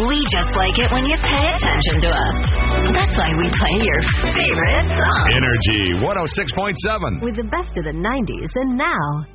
We just like it when you pay attention to us. That's why we play your favorite song. Energy 106.7. With the best of the 90s and now.